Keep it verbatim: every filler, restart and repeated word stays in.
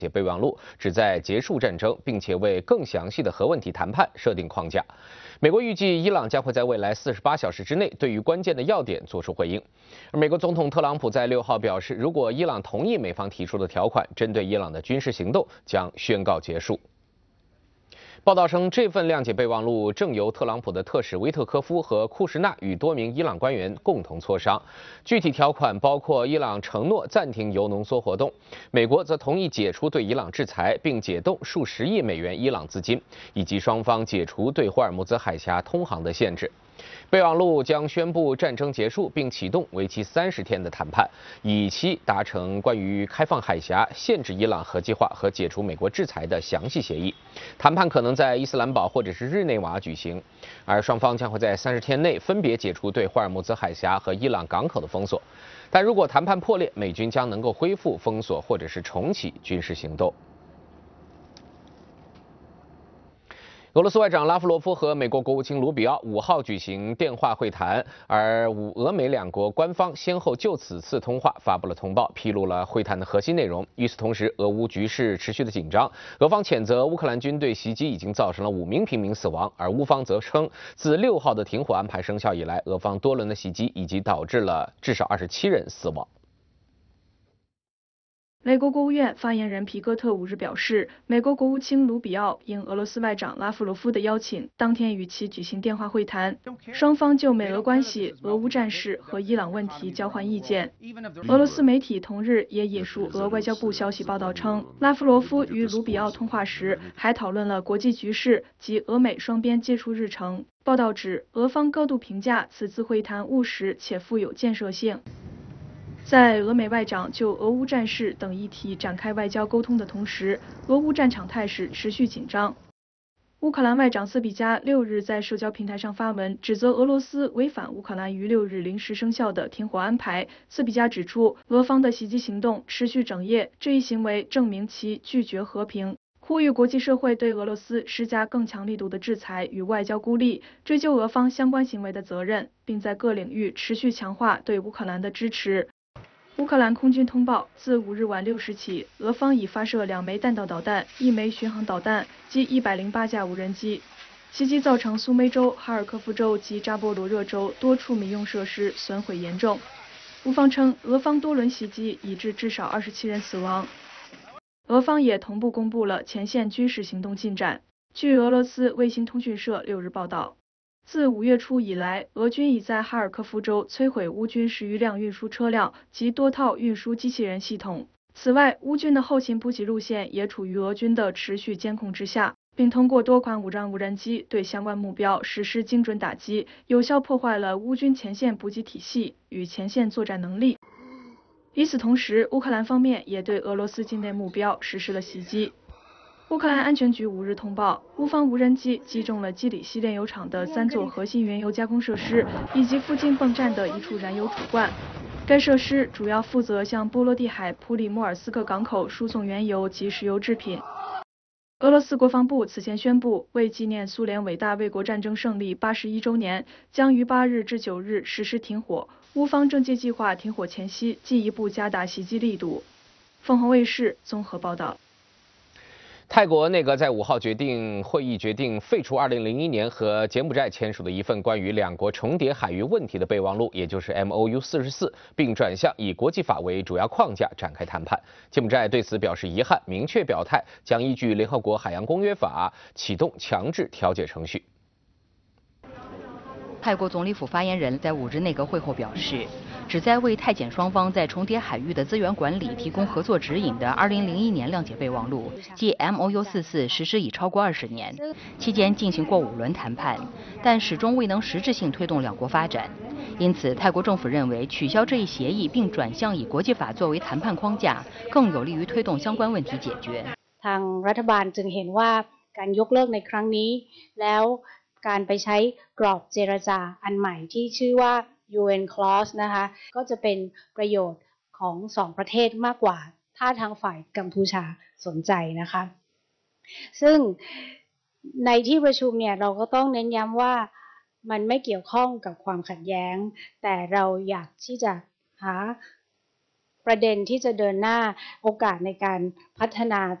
且备忘录旨在结束战争，并且为更详细的核问题谈判设定框架。美国预计伊朗将会在未来四十八小时之内对于关键的要点作出回应。而美国总统特朗普在六号表示，如果伊朗同意美方提出的条款，针对伊朗的军事行动将宣告结束。报道称，这份谅解备忘录正由特朗普的特使维特科夫和库什纳与多名伊朗官员共同磋商。具体条款包括伊朗承诺暂停铀浓缩活动，美国则同意解除对伊朗制裁，并解冻数十亿美元伊朗资金，以及双方解除对霍尔木兹海峡通航的限制。备忘录将宣布战争结束，并启动为期三十天的谈判，以期达成关于开放海峡、限制伊朗核计划和解除美国制裁的详细协议。谈判可能在伊斯兰堡或者是日内瓦举行，而双方将会在三十天内分别解除对霍尔木兹海峡和伊朗港口的封锁。但如果谈判破裂，美军将能够恢复封锁或者是重启军事行动。俄罗斯外长拉夫罗夫和美国国务卿卢比奥五号举行电话会谈，而俄美两国官方先后就此次通话发布了通报，披露了会谈的核心内容。与此同时，俄乌局势持续的紧张，俄方谴责乌克兰军队袭击已经造成了五名平民死亡，而乌方则称，自六号的停火安排生效以来，俄方多轮的袭击已经导致了至少二十七人死亡。 美国国务院发言人皮戈特五日表示，美国国务卿卢比奥应俄罗斯外长拉夫罗夫的邀请，当天与其举行电话会谈，双方就美俄关系、俄乌战事和伊朗问题交换意见。俄罗斯媒体同日也引述俄外交部消息报道称，拉夫罗夫与卢比奥通话时还讨论了国际局势及俄美双边接触日程。报道指，俄方高度评价此次会谈务实且富有建设性。在俄美外长就俄乌战事等议题展开外交沟通的同时，俄乌战场态势持续紧张。乌克兰外长斯比加六日在社交平台上发文，指责俄罗斯违反乌克兰于六日临时生效的停火安排。斯比加指出，俄方的袭击行动持续整夜，这一行为证明其拒绝和平，呼吁国际社会对俄罗斯施加更强力度的制裁与外交孤立，追究俄方相关行为的责任，并在各领域持续强化对乌克兰的支持。乌克兰空军通报，自五日晚六时起，俄方已发射两枚弹道导弹、一枚巡航导弹及一百零八架无人机。袭击造成苏梅州、哈尔科夫州及扎波罗热州多处民用设施损毁严重。乌方称，俄方多轮袭击已致至少二十七人死亡。俄方也同步公布了前线军事行动进展。据俄罗斯卫星通讯社六日报道，自五月初以来，俄军已在哈尔科夫州摧毁乌军十余辆运输车辆及多套运输机器人系统。此外，乌军的后勤补给路线也处于俄军的持续监控之下，并通过多款武装无人机对相关目标实施精准打击，有效破坏了乌军前线补给体系与前线作战能力。与此同时，乌克兰方面也对俄罗斯境内目标实施了袭击。乌克兰安全局五日通报，乌方无人机击中了基里希炼油厂的三座核心原油加工设施，以及附近泵站的一处燃油储罐。该设施主要负责向波罗的海普里莫尔斯克港口输送原油及石油制品。俄罗斯国防部此前宣布，为纪念苏联伟大卫国战争胜利八十一周年，将于八日至九日实施停火。乌方正借计划停火前夕进一步加大袭击力度。凤凰卫视综合报道。 泰国内阁在五号决定会议决定废除二零零一年和柬埔寨签署的一份关于两国重叠海域问题的备忘录，也就是 M O U 四十四，并转向以国际法为主要框架展开谈判。柬埔寨对此表示遗憾，明确表态将依据联合国海洋公约法启动强制调解程序。 泰国总理府发言人在五日内阁会后表示，旨在为泰柬双方在重叠海域的资源管理提供合作指引的二零零一年谅解备忘录，即 M O U 四十四实施已超过二十年，期间进行过五轮谈判，但始终未能实质性推动两国发展。因此，泰国政府认为取消这一协议并转向以国际法作为谈判框架，更有利于推动相关问题解决。 ทางรัฐบาลจึงเห็นว่าการยกเลิกในครั้งนี้แล้วการไปใช้กรอบเจรจาอันใหม่ที่ชื่อว่า ยู เอ็น Clause นะคะก็จะเป็นประโยชน์ของสองประเทศมากกว่าถ้าทางฝ่ายกัมพูชาสนใจนะคะซึ่งในที่ประชุมเนี่ยเราก็ต้องเน้นย้ำว่ามันไม่เกี่ยวข้องกับความขัดแย้งแต่เราอยากที่จะหาประเด็นที่จะเดินหน้าโอกาสในการพัฒนา